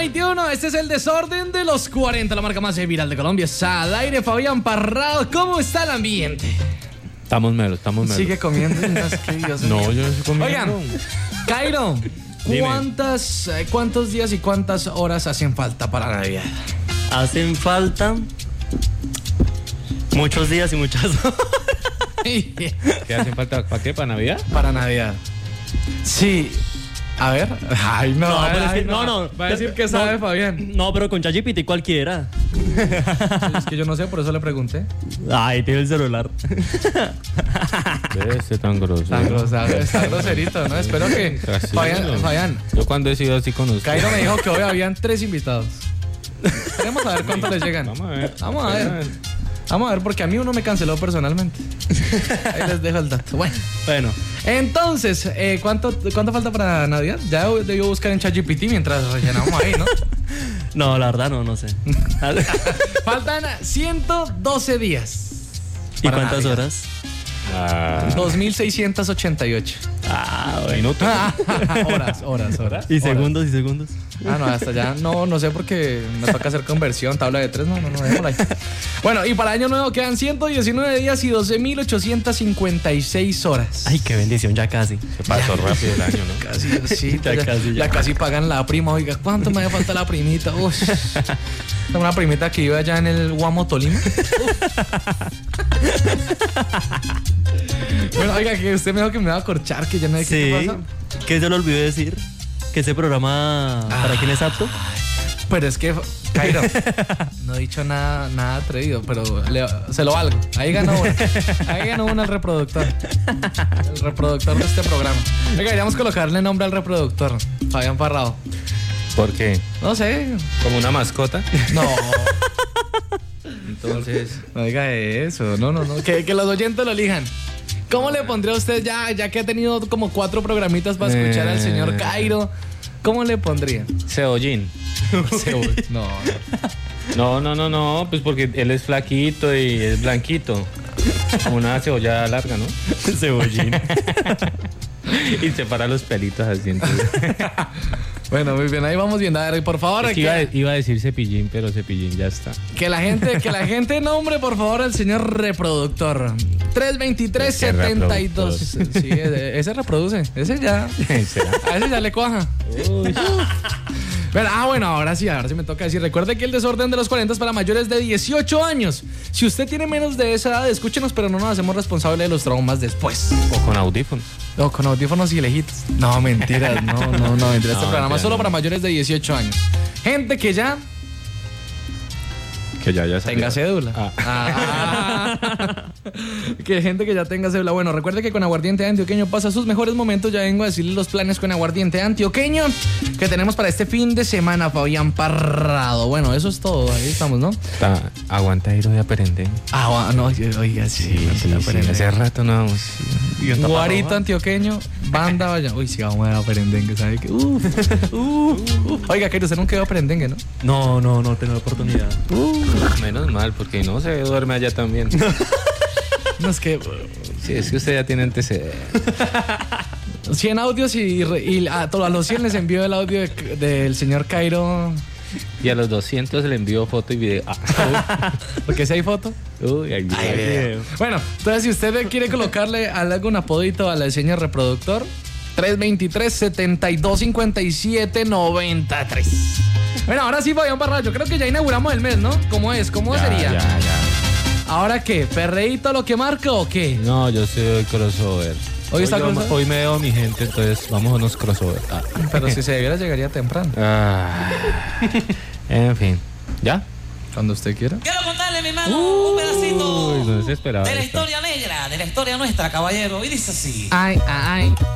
21, este es el desorden de los 40, la marca más viral de Colombia. Está al aire Fabián Parrado. ¿Cómo está el ambiente? Estamos melos. Sigue comiendo. No, es que Dios mío. No, yo no estoy comiendo. Oigan, Cairo, Dime. ¿cuántos días y cuántas horas hacen falta para Navidad? Hacen falta muchos días y muchas horas. ¿Qué hacen falta? ¿Para qué? ¿Para Navidad? Para Navidad. Sí. A ver. Ay, no. No, ay, pero es que, ay, no. Va a decir que sabe, Fabián. No, pero con ChatGPT cualquiera. Es que yo no sé, por eso le pregunté. Ay, tiene el celular. Debe ser tan grosero. Está groserito, ¿no? Espero que... Así, Fabián, Yo cuando he sido así con usted. Cairo me dijo que hoy habían 3 invitados. Queremos saber cuántos les llegan. Vamos a ver. Vamos a ver, porque a mí uno me canceló personalmente. Ahí les dejo el dato. Bueno. Entonces, ¿cuánto falta para Navidad? Ya debió buscar en ChatGPT mientras rellenamos ahí, ¿no? No, la verdad no sé. Faltan 112 días. ¿Y para cuántas Navidad. horas? 2688. Minutos. Horas. ¿Y segundos? No, hasta ya no sé porque me toca hacer conversión, tabla de 3, no, dejémosla ahí. Bueno, y para año nuevo quedan 119 días y 12.856 horas. Ay, qué bendición, ya casi. Se pasó rápido el año, ¿no? Casi, sí, Ya casi pagan la prima. Oiga, ¿cuánto me hace falta la primita? Uy. Tengo una primita que iba allá en el Guamo, Tolima. Bueno, oiga, que usted me dijo que me iba a corchar, que ya no hay qué pasa. ¿Qué se le olvidó decir? Que ese programa, ¿para quién es apto? Pero es que, Cairo, no he dicho nada atrevido, pero se lo valgo. Ahí ganó uno el reproductor. El reproductor de este programa. Oiga, deberíamos colocarle nombre al reproductor, Fabián Parrado. ¿Por qué? No sé. ¿Como una mascota? No. Entonces... No diga eso. No. Que los oyentes lo elijan. ¿Cómo le pondría a usted ya que ha tenido como 4 programitas para escuchar al señor Cairo? ¿Cómo le pondría? Cebollín. No, pues porque él es flaquito y es blanquito. Como una cebolla larga, ¿no? Cebollín. Y separa los pelitos así. Entonces. Bueno, muy bien, ahí vamos viendo. A ver, por favor, Es que iba a decir cepillín, pero cepillín ya está. que la gente nombre, por favor, al señor reproductor. 323-72. Sí, ese reproduce. Ese ya. A ese ya le cuaja. Bueno, ahora sí me toca decir. Recuerde que el desorden de los 40 es para mayores de 18 años. Si usted tiene menos de esa edad, escúchenos, pero no nos hacemos responsables de los traumas después. O con audífonos. No, con audífonos y lejitos. No, mentiras, no, mentiras. Este programa es solo para mayores de 18 años. Gente que ya salió. tenga cédula. Que gente que ya tenga cédula. Bueno, recuerde que con Aguardiente Antioqueño pasa sus mejores momentos. Ya vengo a decirle los planes con Aguardiente Antioqueño que tenemos para este fin de semana, Fabián Parrado. Bueno, eso es todo. Ahí estamos, ¿no? Aguanta ir hoy a Perendén. No, oiga, sí. Hace rato no vamos. Guarito Antioqueño, banda vaya. Uy, sí, vamos a Perendengue, ¿sabe qué? Oiga, que usted nunca iba a Perendengue, ¿no? No tengo la oportunidad. Menos mal, porque no se duerme allá también. No, es que... Sí, es que usted ya tiene antecedentes. 100 audios y a los 100 les envío el audio del señor Cairo. Y a los 200 le envío foto y video. Porque si hay foto. Uy, hay video. Bueno, entonces si usted quiere colocarle algún apodito al señor reproductor, 323-7257-93. Bueno, ahora sí, Fabián Parrado, yo creo que ya inauguramos el mes, ¿no? ¿Cómo es? ¿Cómo sería? Ya. ¿Ahora qué? ¿Perreíto lo que marca o qué? No, yo soy crossover. Hoy me veo mi gente, entonces vamos a unos crossover. Pero si se debiera llegaría temprano. En fin, ¿ya? Cuando usted quiera. Quiero contarle, mi hermano, un pedacito No se esperaba de la esto. historia negra, de la historia nuestra, caballero. Y dice así. Ay.